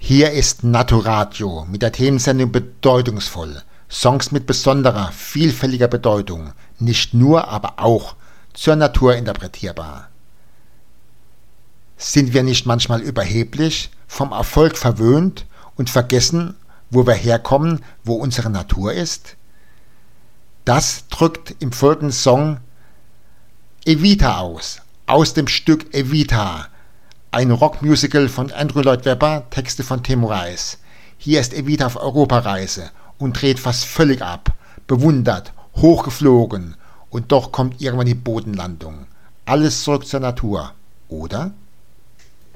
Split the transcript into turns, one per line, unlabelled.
Hier ist Naturadio mit der Themensendung Bedeutungsvoll. Songs mit besonderer, vielfältiger Bedeutung, nicht nur, aber auch zur Natur interpretierbar. Sind wir nicht manchmal überheblich, vom Erfolg verwöhnt und vergessen, wo wir herkommen, wo unsere Natur ist? Das drückt im folgenden Song Evita aus dem Stück Evita, ein Rockmusical von Andrew Lloyd Webber, Texte von Tim Rice. Hier ist Evita auf Europareise und dreht fast völlig ab, bewundert, hochgeflogen, und doch kommt irgendwann die Bodenlandung. Alles zurück zur Natur, oder?